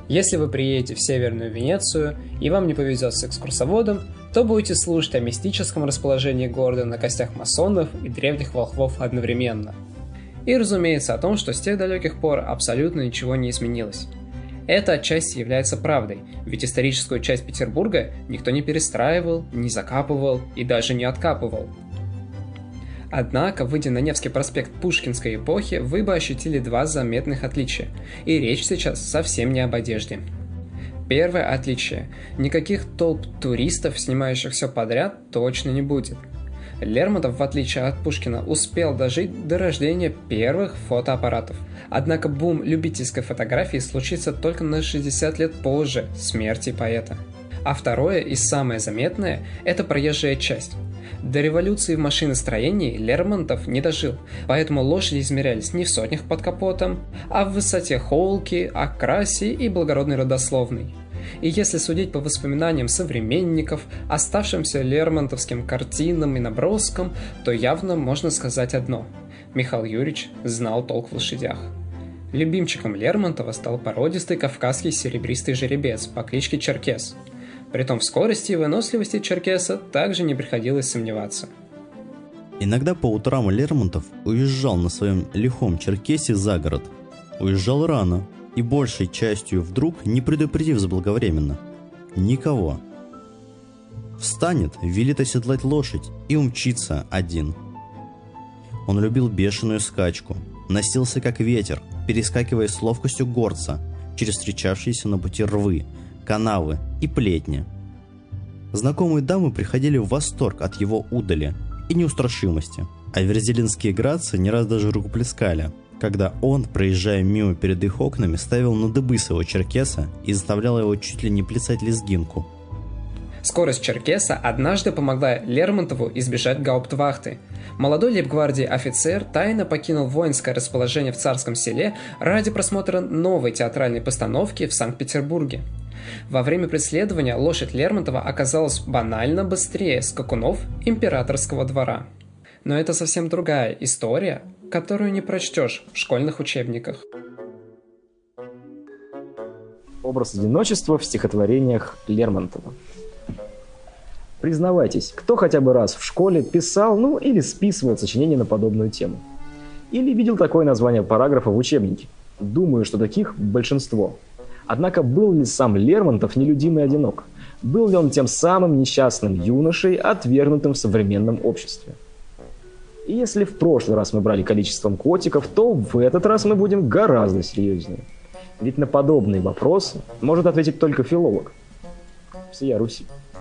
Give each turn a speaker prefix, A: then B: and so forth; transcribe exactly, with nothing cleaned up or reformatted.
A: Если вы приедете в Северную Венецию и вам не повезет с экскурсоводом, то будете слушать о мистическом расположении города на костях масонов и древних волхвов одновременно. И, разумеется, о том, что с тех далеких пор абсолютно ничего не изменилось. Это отчасти является правдой, ведь историческую часть Петербурга никто не перестраивал, не закапывал и даже не откапывал. Однако, выйдя на Невский проспект Пушкинской эпохи, вы бы ощутили два заметных отличия, и речь сейчас совсем не об одежде. Первое отличие – никаких толп туристов, снимающих все подряд, точно не будет. Лермонтов, в отличие от Пушкина, успел дожить до рождения первых фотоаппаратов. Однако бум любительской фотографии случится только на шестьдесят лет позже смерти поэта. А второе и самое заметное – это проезжая часть. До революции в машиностроении Лермонтов не дожил, поэтому лошади измерялись не в сотнях под капотом, а в высоте холки, окрасе и благородной родословной. И если судить по воспоминаниям современников, оставшимся лермонтовским картинам и наброскам, то явно можно сказать одно – Михаил Юрьевич знал толк в лошадях. Любимчиком Лермонтова стал породистый кавказский серебристый жеребец по кличке Черкес. Притом в скорости и выносливости черкеса также не приходилось сомневаться.
B: Иногда по утрам Лермонтов уезжал на своем лихом черкесе за город. Уезжал рано и большей частью вдруг не предупредив заблаговременно. Никого. Встанет, велит оседлать лошадь и умчится один. Он любил бешеную скачку, носился как ветер, перескакивая с ловкостью горца через встречавшиеся на пути рвы, канавы и плетни. Знакомые дамы приходили в восторг от его удали и неустрашимости, а верзелинские грации не раз даже рукоплескали, когда он, проезжая мимо перед их окнами, ставил на дыбы своего черкеса и заставлял его чуть ли не плясать лезгинку.
A: Скорость черкеса однажды помогла Лермонтову избежать гауптвахты. Молодой лейб-гвардии офицер тайно покинул воинское расположение в Царском Селе ради просмотра новой театральной постановки в Санкт-Петербурге. Во время преследования лошадь Лермонтова оказалась банально быстрее скакунов императорского двора. Но это совсем другая история, которую не прочтешь в школьных учебниках.
C: Образ одиночества в стихотворениях Лермонтова. Признавайтесь, кто хотя бы раз в школе писал, ну или списывал сочинение на подобную тему? Или видел такое название параграфа в учебнике? Думаю, что таких большинство. Однако был ли сам Лермонтов нелюдим и одинок? Был ли он тем самым несчастным юношей, отвергнутым в современном обществе? И если в прошлый раз мы брали количеством котиков, то в этот раз мы будем гораздо серьезнее. Ведь на подобные вопросы может ответить только филолог всея Руси.